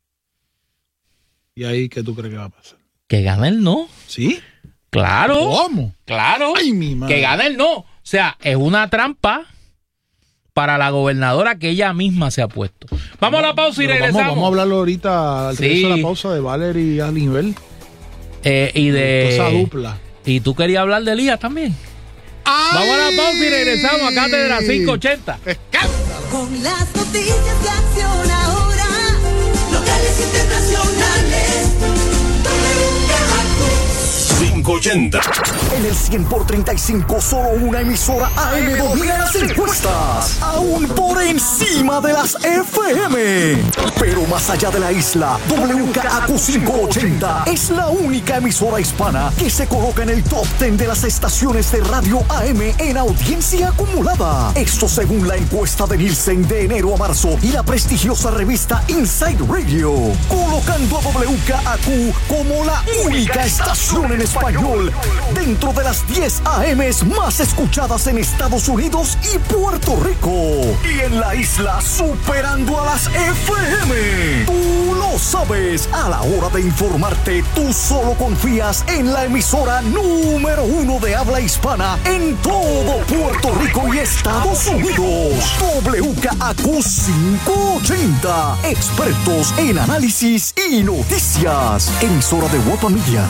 ¿Y ahí qué tú crees que va a pasar? Que gane el no. ¿Sí? Claro. ¿Cómo? Claro. Ay, mi madre. Que gane el no. O sea, es una trampa para la gobernadora que ella misma se ha puesto. Vamos a la pausa y regresamos. Vamos, vamos a hablarlo ahorita al regreso sí. de la pausa de Valerie y Alinbel. Eh, y de esa dupla. Y tú querías hablar de Elías también. ¡Ay! Vamos a la pausa y regresamos a Cátedra cinco ochenta. ¡Escándalo! Con las noticias de Acción Ahora, locales internacionales, cinco ochenta. En el cien por treinta y cinco, solo una emisora A M domina las encuestas, aún por encima de las F M. Pero más allá de la isla, W K A Q quinientos ochenta es la única emisora hispana que se coloca en el top diez de las estaciones de radio A M en audiencia acumulada. Esto según la encuesta de Nielsen de enero a marzo y la prestigiosa revista Inside Radio, colocando a W K A Q como la única estación en español dentro de las diez A Ms más escuchadas en Estados Unidos y Puerto Rico, y en la isla superando a las F M. Tú lo sabes, a la hora de informarte, tú solo confías en la emisora número uno de habla hispana en todo Puerto Rico y Estados Unidos. W K A Q quinientos ochenta, expertos en análisis y noticias. Emisora de Guapa Media.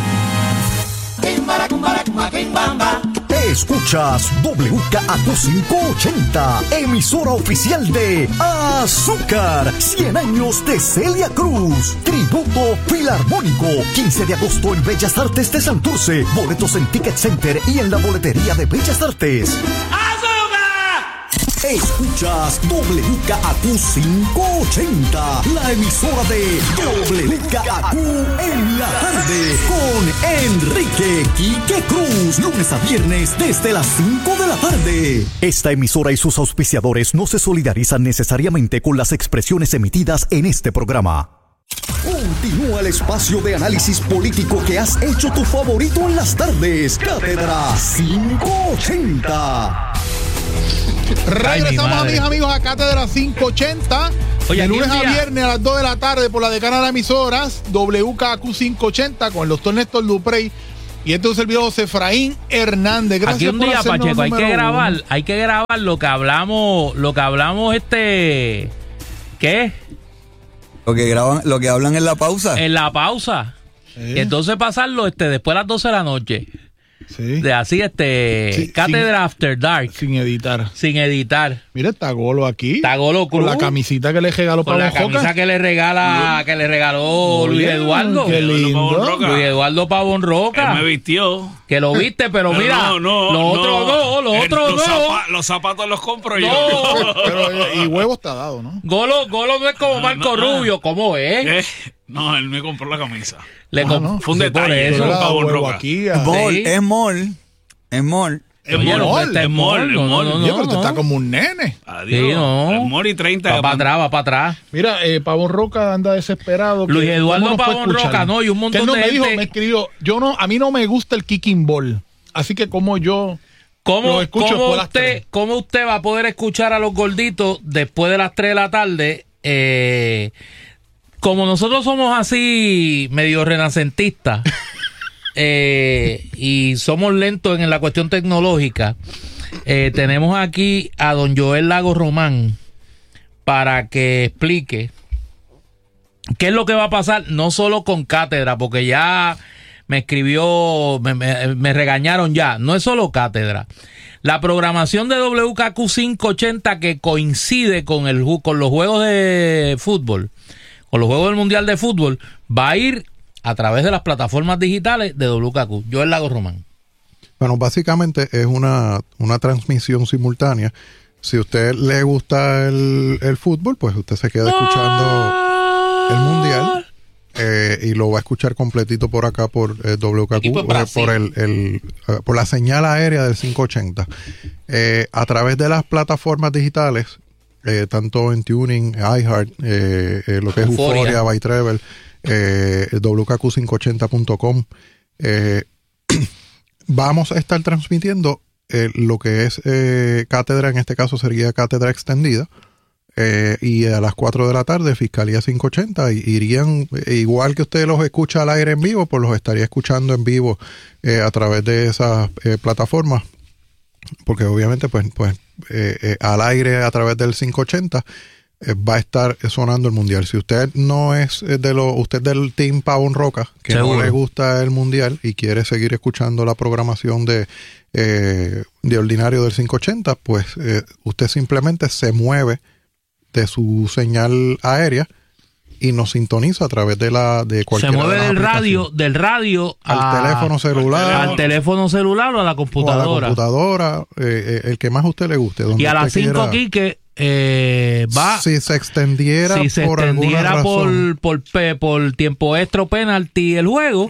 Escuchas W K A Q quinientos ochenta, emisora oficial de Azúcar, cien años de Celia Cruz, tributo filarmónico, quince de agosto en Bellas Artes de Santurce, boletos en Ticket Center y en la boletería de Bellas Artes. Escuchas W K A Q quinientos ochenta, la emisora de W K A Q en la tarde, con Enrique Quique Cruz, lunes a viernes desde las cinco de la tarde. Esta emisora y sus auspiciadores no se solidarizan necesariamente con las expresiones emitidas en este programa. Continúa el espacio de análisis político que has hecho tu favorito en las tardes. Cátedra quinientos ochenta. Regresamos, mis amigos, a Cátedra quinientos ochenta. Oye, de lunes aquí un a día- viernes a las dos de la tarde por la decana de las emisoras, W K Q quinientos ochenta con el doctor Néstor Duprey. Y este es un servidor José Efraín Hernández. Gracias Aquí un por día, hacernos Pacheco, hay que número grabar, uno. hay que grabar lo que hablamos, lo que hablamos este, ¿qué? Lo que graban, lo que hablan en la pausa. En la pausa. Sí. Y entonces pasarlo este después de las doce de la noche. Sí. De así este Sí, Cátedra After Dark. Sin editar. Sin editar. Mira, está Golo aquí. Está Golo Con Cruz. la camisita que le regaló Con para la camisa que le regala, que le regaló Luis Eduardo. Qué lindo. Luis Eduardo Pavón Roca. Él me vistió. Que lo viste, pero, Pero mira, no, no, lo otro no, lo Eh, otro los no. zapa- los zapatos los compro yo. No. Pero, eh, y huevo está dado, ¿no? Golo, Golo no es como Marco no, no. Rubio, ¿cómo es? Eh, no, él me compró la camisa. Le Ah, comp- no. Fue un sí, por detalle. eso. Yo le he Eso, dado Pavón huevo Roca. aquí. a- Mall, Sí. es mall. Es mall. Es Oye, mol, no, es este es mol, mol, es no, mol. no, Oye, pero tú no. estás como un nene. Adiós. Sí, no. Es mol y treinta. Va para atrás, va para atrás. Mira, eh, Pavón Roca anda desesperado. que- Luis Eduardo ¿cómo nos puede Pavón escuchar? Roca, no, y un montón Que él no de me dijo, gente- me escribió, yo no, a mí no me gusta el kicking ball. Así que como yo ¿Cómo, lo escucho cómo por las usted, tres. ¿Cómo usted va a poder escuchar a los gorditos después de las tres de la tarde? Eh, como nosotros somos así medio renacentistas eh, y somos lentos en la cuestión tecnológica, eh, tenemos aquí a don Joel Lago Román para que explique qué es lo que va a pasar, no solo con Cátedra, porque ya me escribió, me, me- me regañaron ya, no es solo Cátedra. La programación de W K Q quinientos ochenta que coincide con, el, ju- con los juegos de fútbol, con los juegos del Mundial de Fútbol, va a ir a través de las plataformas digitales de W K Q. Yo el Lago Román. Bueno, básicamente es una, una transmisión simultánea. Si a usted le gusta el, el fútbol, pues usted se queda escuchando el Mundial eh, y lo va a escuchar completito por acá por eh, W K Q, Equipo de eh, Brasil. por, el, el, eh, por la señal aérea del quinientos ochenta. Eh, a través de las plataformas digitales, eh, tanto en Tuning, iHeart, eh, eh, lo que es Euphoria. Euphoria, by Travel, eh, W K Q quinientos ochenta punto com, eh, vamos a estar transmitiendo eh, lo que es eh, cátedra, en este caso sería cátedra extendida, eh, y a las cuatro de la tarde Fiscalía quinientos ochenta y irían, eh, igual que usted los escucha al aire en vivo, pues los estaría escuchando en vivo eh, a través de esas eh, plataformas, porque obviamente pues, pues eh, eh, al aire a través del quinientos ochenta eh, va a estar sonando el Mundial. Si usted no es eh, de lo, usted del Team Pavón Roca, que Seguro. no le gusta el Mundial y quiere seguir escuchando la programación de, eh, de ordinario del quinientos ochenta, pues eh, usted simplemente se mueve de su señal aérea y nos sintoniza a través de la de Se cualquier mueve del radio, del radio al a- teléfono celular, al teléfono celular o a la o a la computadora. computadora, eh, eh, el que más a usted le guste. Donde Y a usted las cinco, quiera. Quique, eh, va. Si se extendiera si se por alguna extendiera razón, por, por, pe- por tiempo extra o penalti el juego,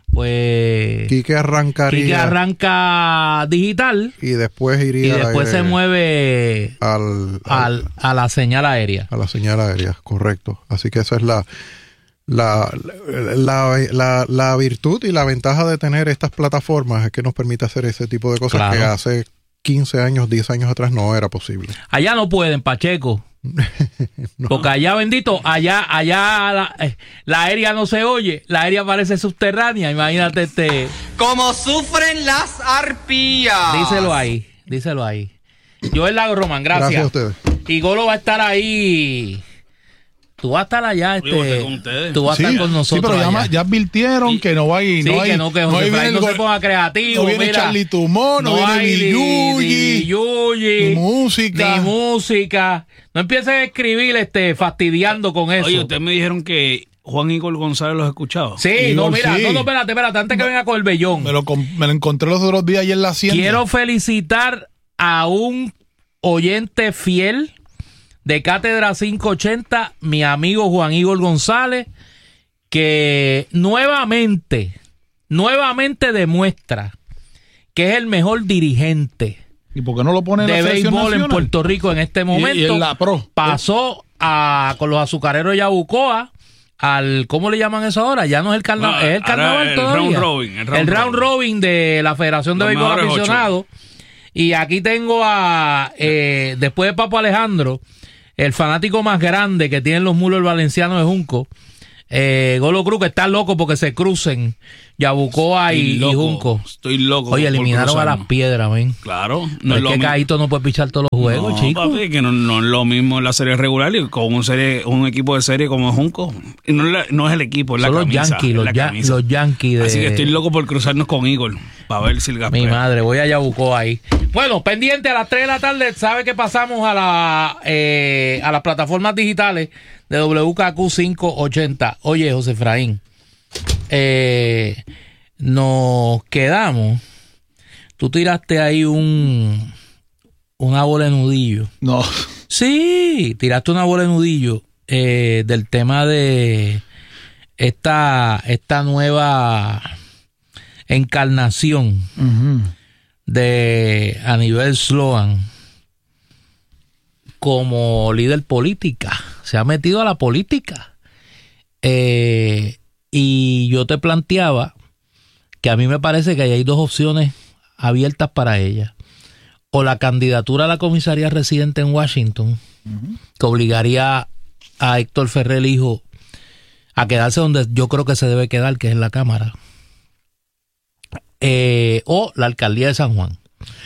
pues Quique arrancaría Quique arranca digital y después iría y al después aire se mueve al, al, a la señal aérea. a la señal aérea, correcto. Así que esa es la la, la, la, la virtud y la ventaja de tener estas plataformas, es que nos permite hacer ese tipo de cosas Claro. que hace quince años, diez años atrás no era posible. Allá no pueden, Pacheco. Porque allá, bendito, allá, allá la, eh, la aérea no se oye, la aérea parece subterránea, imagínate este. Como sufren las arpías. Díselo ahí, díselo ahí. Yo el Lago Román, gracias. Gracias a ustedes. Y Golo va a estar ahí. Tú vas a estar allá, Yo voy a este. estar con ustedes. Tú vas Sí, a estar con nosotros. sí, pero ya, allá. ma- ya advirtieron que no va a ir. Sí, no hay, que no, que no José hay Efraín no el se go- ponga creativo. no viene mira. Charlie Tumón, no, viene hay ni ni- Yuyi, ni Yuyi, ni música. Ni música. No empieces a escribir este, fastidiando con eso. Oye, ustedes me dijeron que Juan Igor González los escuchaba. Sí, Igor, no, mira, sí. no, no, espérate, espérate, antes que venga con el vellón. Me lo, com- me lo encontré los otros días ayer en la hacienda. Quiero felicitar a un oyente fiel de Cátedra quinientos ochenta, mi amigo Juan Igor González, que nuevamente, nuevamente demuestra que es el mejor dirigente ¿Y por qué no lo pone en de la selección béisbol en nacional? Puerto Rico en este momento. Y, y en la pro. Pasó a, con los azucareros de Yabucoa al, ¿cómo le llaman eso ahora? Ya no es el carnaval, No, es el ahora carnaval el todavía. round robin, el round round robin de la Federación de Los Béisbol mejores ocho. Aficionado. Y aquí tengo a, eh, después de Papo Alejandro, el fanático más grande que tienen los mulos valencianos de Junco, eh, Golo Cruz, que está loco porque se crucen Yabucoa y, loco, y Junco. Estoy loco. Oye, eliminaron a las piedras, ven. Claro. No es, es que mi... Caíto no puede pichar todos los juegos, no, chicos. Papi, que no, no es lo mismo en la serie regular y con un serie, un equipo de serie como Junco. Y no, es la, no es el equipo, es la Son camisa. los Yankees, los, ya, los Yankees de... Así que estoy loco por cruzarnos con Eagle para ver si el Gaspar. Mi madre, voy a Yabucoa ahí. Bueno, pendiente a las tres de la tarde, sabe que pasamos a la eh, a las plataformas digitales de W K Q quinientos ochenta. Oye, José Efraín, eh, nos quedamos. Tú tiraste ahí un una bola de nudillo. No. Sí, tiraste una bola de nudillo eh, del tema de esta esta nueva encarnación uh-huh. de Aníbal Sloan como líder política. Se ha metido a la política. Eh, y yo te planteaba que a mí me parece que hay dos opciones abiertas para ella. O la candidatura a la comisaría residente en Washington, uh-huh. que obligaría a Héctor Ferrer, hijo, a quedarse donde yo creo que se debe quedar, que es en la Cámara. Eh, o la alcaldía de San Juan.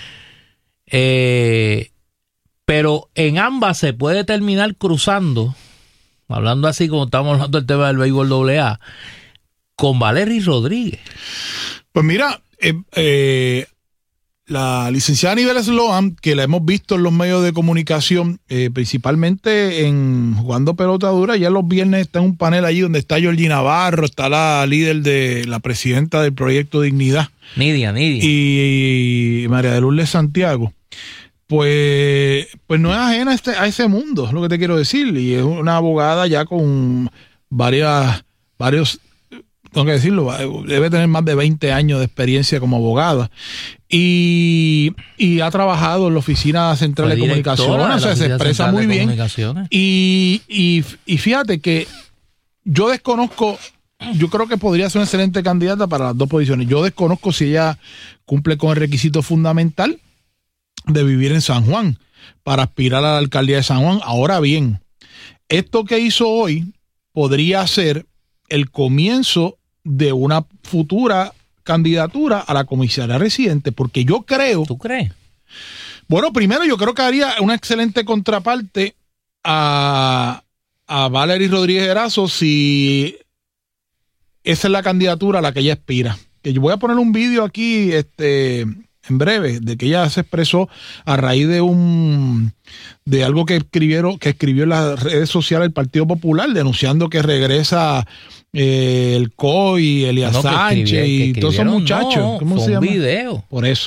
Eh, pero en ambas se puede terminar cruzando, hablando así como estamos hablando del tema del béisbol doble A, con Valery Rodríguez. Pues mira, eh, eh, la licenciada Aníbal Sloan, que la hemos visto en los medios de comunicación, eh, principalmente en Jugando Pelota Dura, ya los viernes está en un panel allí donde está Georgie Navarro, está la líder de la presidenta del Proyecto Dignidad, Nidia, Nidia. Y María de Lourdes Santiago. Pues, pues no es ajena a, este, a ese mundo, es lo que te quiero decir. Y es una abogada ya con varias, varios, tengo que decirlo, debe tener más de veinte años de experiencia como abogada. Y, y ha trabajado en la Oficina Central de Comunicaciones, o sea, se expresa muy bien. Y, y, y fíjate que yo desconozco, yo creo que podría ser una excelente candidata para las dos posiciones. Yo desconozco si ella cumple con el requisito fundamental de vivir en San Juan para aspirar a la alcaldía de San Juan. Ahora bien, esto que hizo hoy podría ser el comienzo de una futura candidatura a la comisaría residente, porque yo creo... ¿Tú crees? Bueno, primero yo creo que haría una excelente contraparte a, a Valery Rodríguez Erazo si esa es la candidatura a la que ella aspira. Que yo voy a poner un vídeo aquí este en breve de que ella se expresó a raíz de un de algo que escribieron que escribió en las redes sociales del Partido Popular denunciando que regresa eh, el C O I, Elías no, Sánchez y todos esos muchachos. No, ¿Cómo se llama? Video. Por eso.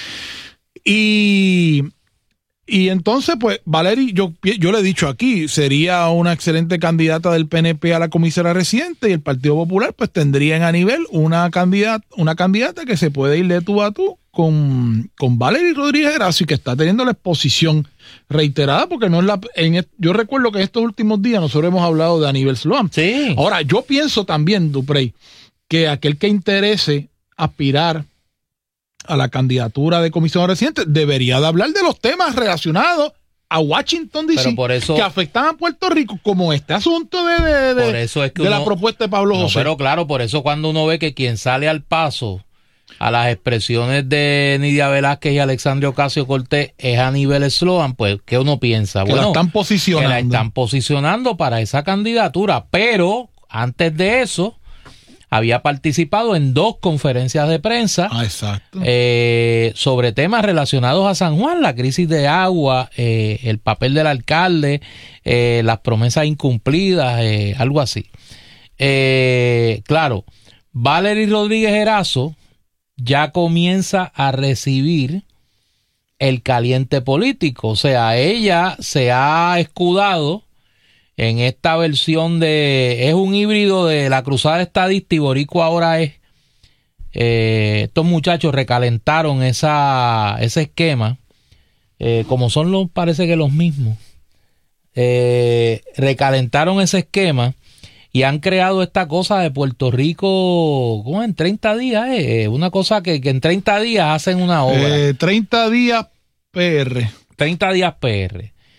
Y Y entonces, pues, Valery, yo, yo le he dicho aquí, sería una excelente candidata del P N P a la comisaría residente y el Partido Popular, pues, tendría en a nivel una candidata, una candidata que se puede ir de tú a tú con, con Valery Rodríguez Erazo y que está teniendo la exposición reiterada, porque no es la... En, yo recuerdo que en estos últimos días nosotros hemos hablado de Aníbal Sloan. Sí. Ahora, yo pienso también, Duprey, que aquel que interese aspirar a la candidatura de comisionado residente debería de hablar de los temas relacionados a Washington D C que afectan a Puerto Rico, como este asunto de, de, de, por eso es que de uno, la propuesta de Pablo no, José. Pero claro, por eso cuando uno ve que quien sale al paso a las expresiones de Nidia Velázquez y Alexandria Ocasio-Cortez es Aníbal Sloan, pues ¿qué uno piensa? Que bueno, la están posicionando. Que la están posicionando para esa candidatura, pero antes de eso había participado en dos conferencias de prensa ah, exacto. Eh, sobre temas relacionados a San Juan, la crisis de agua, eh, el papel del alcalde, eh, las promesas incumplidas, eh, algo así. Eh, claro, Valery Rodríguez Erazo ya comienza a recibir el caliente político, o sea, ella se ha escudado en esta versión de, es un híbrido de la cruzada estadista y Boricua ahora es, eh, estos muchachos recalentaron esa ese esquema, eh, como son los, parece que los mismos, eh, recalentaron ese esquema y han creado esta cosa de Puerto Rico, ¿cómo? En treinta días, eh, una cosa que, que en treinta días hacen una obra. Eh, treinta días P R. treinta días P R.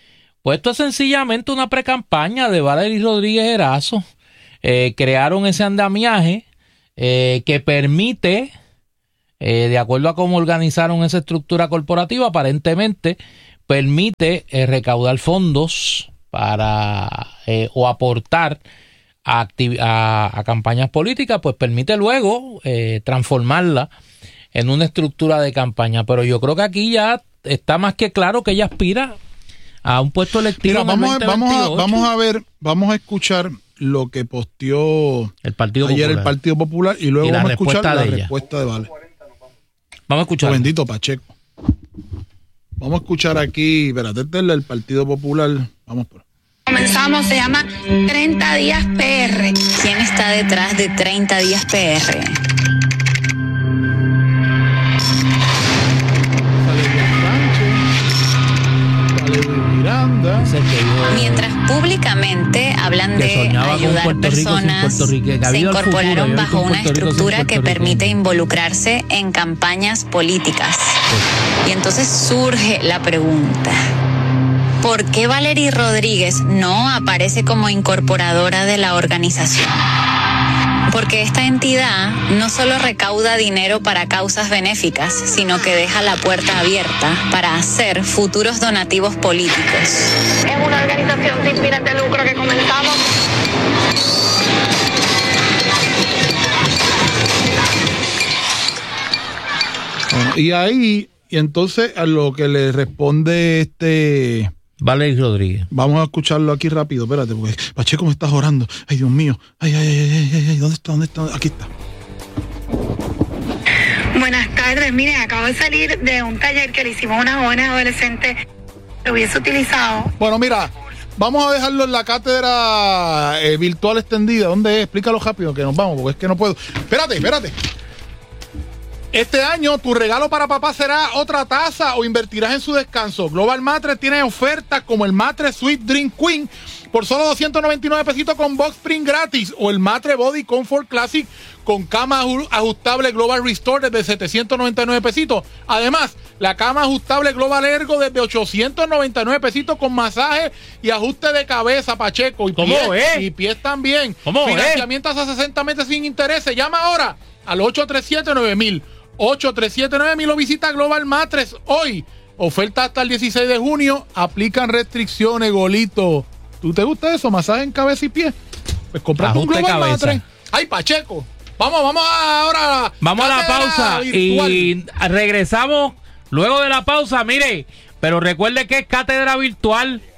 Pues esto es sencillamente una precampaña de Valery Rodríguez Erazo. Eh, crearon ese andamiaje eh, que permite, eh, de acuerdo a cómo organizaron esa estructura corporativa, aparentemente permite eh, recaudar fondos para eh, o aportar a, activ- a, a campañas políticas, pues permite luego eh, transformarla en una estructura de campaña. Pero yo creo que aquí ya está más que claro que ella aspira a un puesto electivo. Mira, en vamos, el a, vamos, a, veinte veintiocho. vamos a ver, vamos a escuchar lo que posteó el Partido ayer Popular. el Partido Popular y luego Y la vamos a escuchar respuesta la de ella. respuesta de Vale. Vamos a escuchar. Bendito Pacheco. Vamos a escuchar aquí, espérate, este es el Partido Popular. Vamos por. Comenzamos, se llama treinta días P R. ¿Quién está detrás de treinta días P R? Mientras públicamente hablan Que de soñaba con ayudar Puerto Rico sin personas, Puerto Rico, que se había el futuro, incorporaron había bajo con una Puerto Rico sin estructura Puerto que Rico. permite involucrarse en campañas políticas. Y entonces surge la pregunta: ¿por qué Valery Rodríguez no aparece como incorporadora de la organización? Porque esta entidad no solo recauda dinero para causas benéficas, sino que deja la puerta abierta para hacer futuros donativos políticos. Es una organización sin fines de lucro que comenzamos. Bueno, y ahí, y entonces a lo que le responde este Valery Rodríguez. Vamos a escucharlo aquí rápido, espérate, porque Pacheco me está orando. Ay, Dios mío. Ay, ay, ay, ay, ay, ¿dónde está? ¿Dónde está? Aquí está. Buenas tardes, miren, acabo de salir de un taller que le hicimos a unas jóvenes adolescentes que hubiese utilizado. Bueno, mira, vamos a dejarlo en la cátedra eh, virtual extendida. ¿Dónde es? Explícalo rápido, que nos vamos, porque es que no puedo. Espérate, espérate. Este año tu regalo para papá será otra taza o invertirás en su descanso. Global Mattress tiene ofertas como el Mattress Sweet Dream Queen por solo doscientos noventa y nueve pesitos con box spring gratis, o el Mattress Body Comfort Classic con cama ajustable Global Restore desde setecientos noventa y nueve pesitos. Además, la cama ajustable Global Ergo desde ochocientos noventa y nueve pesitos con masaje y ajuste de cabeza, Pacheco. Y ¿Cómo pies, es? Y pies también. ¿Cómo es? Financiamiento hasta sesenta meses sin intereses. Llama ahora al ocho tres siete nueve mil. ocho tres siete nueve mil o visita Global Mattress hoy. Oferta hasta el dieciséis de junio. Aplican restricciones, Golito. ¿Tú te gusta eso? Masaje en cabeza y pie. Pues comprate un Ajuste Global cabeza. Mattress. Ay, Pacheco. Vamos, vamos ahora. Vamos a la pausa virtual. y regresamos luego de la pausa. Mire, pero recuerde que es cátedra virtual.